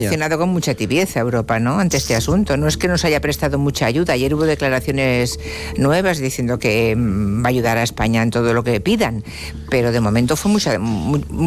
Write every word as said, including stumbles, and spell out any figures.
reaccionado con mucha tibieza Europa, ¿no?, ante este asunto. No es que nos haya prestado mucha ayuda. Ayer hubo declaraciones nuevas diciendo que va a ayudar a España en todo lo que pidan, pero de momento fue mucha, muy,